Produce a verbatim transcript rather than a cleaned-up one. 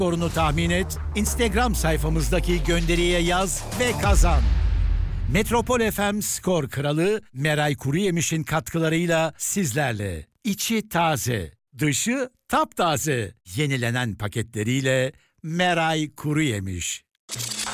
skorunu tahmin et, Instagram sayfamızdaki gönderiye yaz ve kazan. Metropol F M Skor Kralı Meray Kuruyemiş'in katkılarıyla sizlerle. İçi taze, dışı taptaze. Yenilenen paketleriyle Meray Kuruyemiş.